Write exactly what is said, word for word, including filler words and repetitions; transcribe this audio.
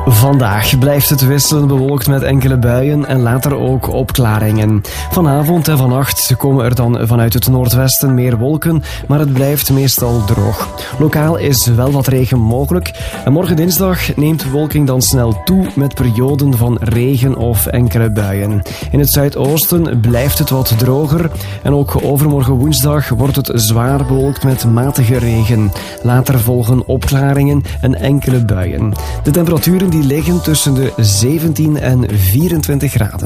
Vandaag blijft het wisselend bewolkt met enkele buien en later ook opklaringen. Vanavond en vannacht komen er dan vanuit het noordwesten meer wolken, maar het blijft meestal droog. Lokaal is wel wat regen mogelijk en morgen dinsdag neemt de bewolking dan snel toe met perioden van regen of enkele buien. In het zuidoosten blijft het wat droger en ook overmorgen woensdag wordt het zwaar bewolkt met matige regen. Later volgen opklaringen en enkele buien. De temperaturen die liggen tussen de zeventien en vierentwintig graden.